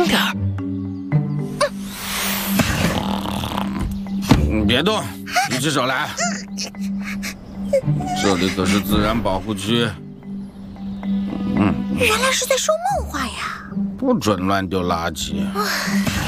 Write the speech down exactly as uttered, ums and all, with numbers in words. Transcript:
点儿。 你别动，一只手来。这里可是自然保护区。嗯， 原来是在说梦话呀！ 不准乱丢垃圾。